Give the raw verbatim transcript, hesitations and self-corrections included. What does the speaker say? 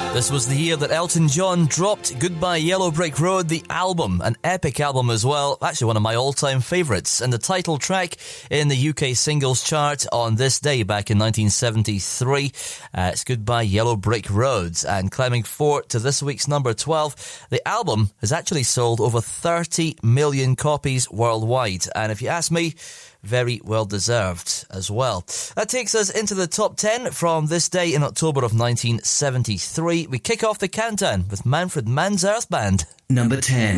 This was the year that Elton John dropped Goodbye Yellow Brick Road, the album, an epic album as well, actually one of my all-time favourites, and the title track in the U K singles chart on this day back in nineteen seventy-three. Uh, it's Goodbye Yellow Brick Road, and climbing forward to this week's number twelve, the album has actually sold over thirty million copies worldwide, and if you ask me, very well deserved as well. That takes us into the top ten from this day in October of nineteen seventy-three. We kick off the countdown with Manfred Mann's Earth Band. Number ten.